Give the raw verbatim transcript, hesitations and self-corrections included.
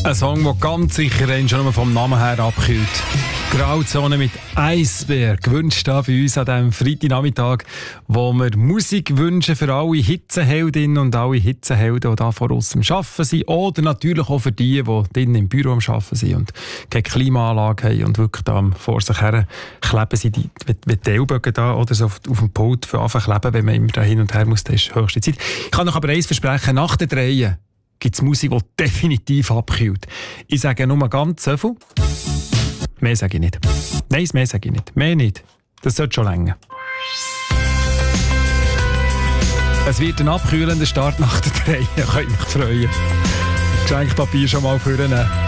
Ein Song, der ganz sicher einen schon vom Namen her abkühlt. Grauzone mit Eisbär, gewünscht da bei uns an diesem Freitagnachmittag, wo wir Musik wünschen für alle Hitzeheldinnen und alle Hitzehelden, die da vor uns am Arbeiten sind. Oder natürlich auch für die, die drinnen im Büro am Arbeiten sind und keine Klimaanlage haben und wirklich da vor sich her kleben sie die, wie die Ellbogen da oder so auf, auf dem Pult für anfangen kleben, wenn man immer da hin und her muss, das ist höchste Zeit. Ich kann euch aber eins versprechen, nach den Dreien gibt es Musik, die definitiv abkühlt. Ich sage nur ganz so viel. Mehr sage ich nicht. Nein, mehr sage ich nicht. Mehr nicht. Das sollte schon länger. Es wird ein abkühlender Start nach der Dreie. Ihr könnt mich freuen. Geschenkpapier schon mal vornehmen.